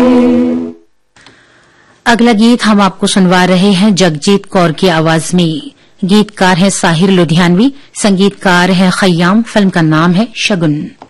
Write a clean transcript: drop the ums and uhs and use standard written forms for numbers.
अगला गीत हम आपको सुनवा रहे हैं जगजीत कौर की आवाज में। गीतकार है साहिर लुधियानवी, संगीतकार है खय्याम। फिल्म का नाम है शगुन।